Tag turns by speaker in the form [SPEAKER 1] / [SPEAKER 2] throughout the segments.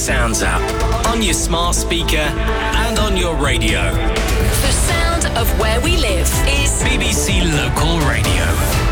[SPEAKER 1] Sounds app on your smart speaker and on your radio.
[SPEAKER 2] The sound of where we live is
[SPEAKER 1] BBC Local Radio.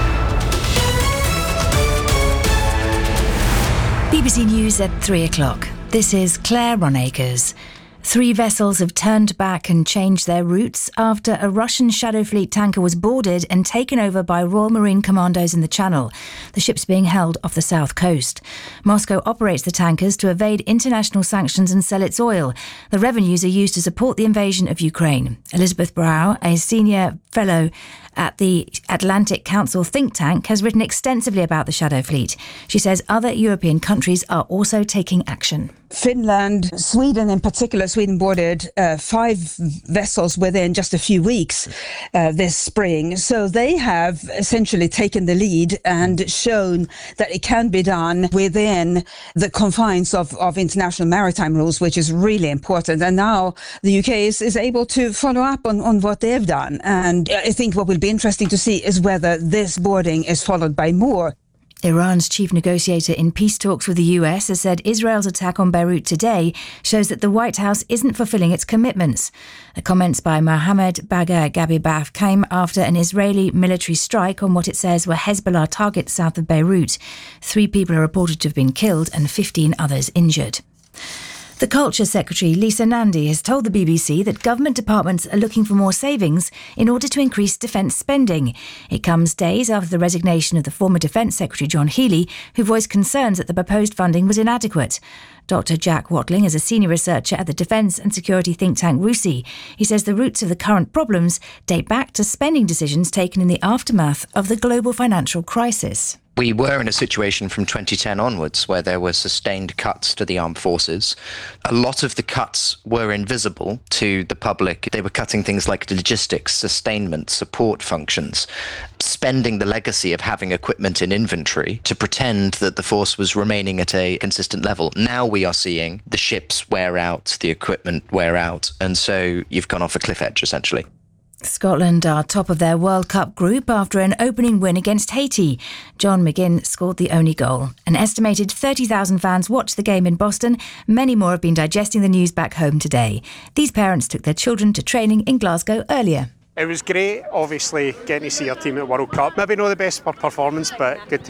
[SPEAKER 3] BBC News at 3 o'clock. This is Claire Ronacres. 3 vessels have turned back and changed their routes after a Russian Shadow Fleet tanker was boarded and taken over by Royal Marine Commandos in the Channel. The ship's being held off the south coast. Moscow operates the tankers to evade international sanctions and sell its oil. The revenues are used to support the invasion of Ukraine. Elizabeth Brow, a senior fellow at the Atlantic Council think tank, has written extensively about the Shadow Fleet. She says other European countries are also taking action.
[SPEAKER 4] Finland, Sweden in particular, Sweden boarded 5 vessels within just a few weeks this spring. So they have essentially taken the lead and shown that it can be done within the confines of international maritime rules, which is really important. And now the UK is able to follow up on what they've done. And I think what will be interesting to see is whether this boarding is followed by more.
[SPEAKER 3] Iran's chief negotiator in peace talks with the US has said Israel's attack on Beirut today shows that the White House isn't fulfilling its commitments. The comments by Mohammed Bagher Gabibaf came after an Israeli military strike on what it says were Hezbollah targets south of Beirut. 3 people are reported to have been killed and 15 others injured. The Culture Secretary, Lisa Nandy, has told the BBC that government departments are looking for more savings in order to increase defence spending. It comes days after the resignation of the former Defence Secretary John Healey, who voiced concerns that the proposed funding was inadequate. Dr Jack Watling is a senior researcher at the defence and security think tank RUSI. He says the roots of the current problems date back to spending decisions taken in the aftermath of the global financial crisis.
[SPEAKER 5] We were in a situation from 2010 onwards where there were sustained cuts to the armed forces. A lot of the cuts were invisible to the public. They were cutting things like logistics, sustainment, support functions, spending the legacy of having equipment in inventory to pretend that the force was remaining at a consistent level. Now we are seeing the ships wear out, the equipment wear out, and so you've gone off a cliff edge, essentially.
[SPEAKER 3] Scotland are top of their World Cup group after an opening win against Haiti. John McGinn scored the only goal. An estimated 30,000 fans watched the game in Boston. Many more have been digesting the news back home today. These parents took their children to training in Glasgow earlier.
[SPEAKER 6] It was great, obviously, getting to see our team at World Cup. Maybe not the best performance, but good to